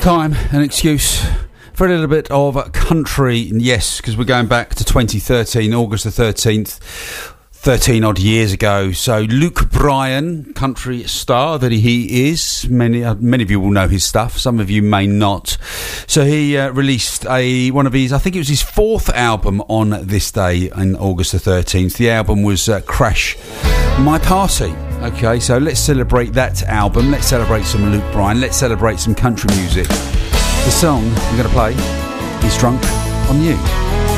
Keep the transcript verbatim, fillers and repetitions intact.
Time, an excuse for a little bit of country, yes, because we're going back to twenty thirteen, August the thirteenth, thirteen odd years ago. So Luke Bryan, country star that he is, many uh, many of you will know his stuff, some of you may not. So he uh, released a one of his, I think it was his fourth album on this day in August the thirteenth. The album was uh, Crash My Party. Okay, so let's celebrate that album. Let's celebrate some Luke Bryan. Let's celebrate some country music. The song we're going to play is Drunk on You.